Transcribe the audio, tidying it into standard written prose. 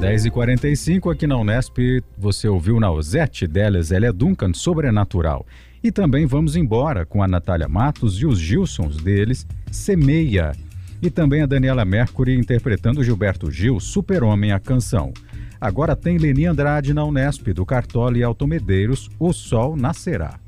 10h45 aqui na Unesp, você ouviu Nausete dela, Zélia Duncan, Sobrenatural. E também Vamos Embora, com a Natália Matos e os Gilsons deles, Semeia. E também a Daniela Mercury interpretando Gilberto Gil, Super-Homem, a canção. Agora tem Leni Andrade na Unesp, do Cartola e Alto Medeiros, O Sol Nascerá.